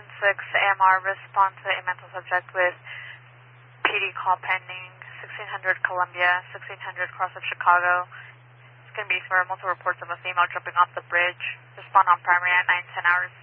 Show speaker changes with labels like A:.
A: AMR, respond to a mental subject with PD call pending, 1600 Columbia, 1600 cross of Chicago. It's going to be for multiple reports of a female jumping off the bridge. Respond on primary at 9:10 hours.